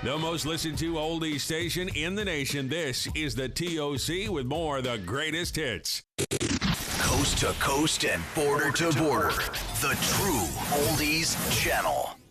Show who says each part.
Speaker 1: The most listened to oldies station in the nation. This is the TOC with more of the greatest hits.
Speaker 2: Coast to coast and border to border. The true oldies channel.